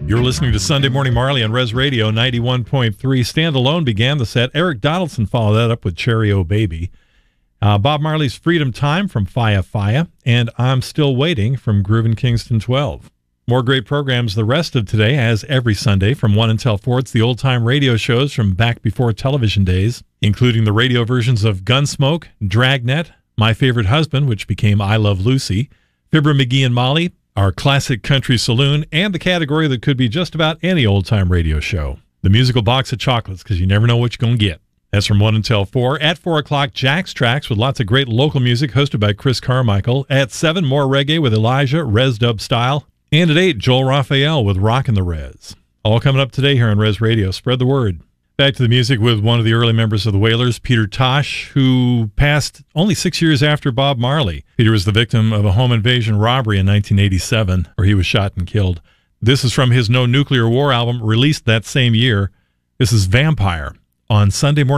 You're listening to Sunday Morning Marley on Res Radio 91.3. Stand Alone began the set. Eric Donaldson followed that up with Cherry O Baby. Bob Marley's Freedom Time from Faya Faya, and I'm Still Waiting from Groovin' Kingston 12. More great programs the rest of today, as every Sunday from 1 until 4. It's the old-time radio shows from back before television days, including the radio versions of Gunsmoke, Dragnet, My Favorite Husband, which became I Love Lucy, Fibber McGee and Molly, our Classic Country Saloon, and the category that could be just about any old-time radio show, the musical box of chocolates, because you never know what you're going to get. That's from 1 until 4. At 4 o'clock, Jack's Tracks with lots of great local music hosted by Chris Carmichael. At 7, more reggae with Elijah, Res Dub Style. And at 8, Joel Raphael with Rockin' the Res. All coming up today here on Res Radio. Spread the word. Back to the music with one of the early members of the Wailers, Peter Tosh, who passed only 6 years after Bob Marley. Peter was the victim of a home invasion robbery in 1987, where he was shot and killed. This is from his No Nuclear War album, released that same year. This is Vampire on Sunday Morning